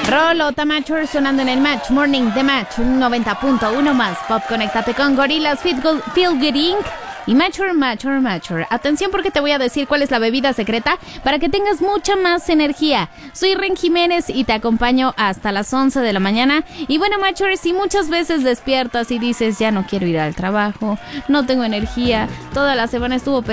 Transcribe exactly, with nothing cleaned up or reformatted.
Rolota Mature sonando en el Match Morning de Match noventa punto uno más Pop. Conéctate con Gorillaz, Feel Good, Feel Good Inc y Mature, Mature, Mature. Atención porque te voy a decir cuál es la bebida secreta para que tengas mucha más energía. Soy Ren Jiménez y te acompaño hasta las once de la mañana. Y bueno, Mature, si muchas veces despiertas y dices, ya no quiero ir al trabajo, no tengo energía, toda la semana estuvo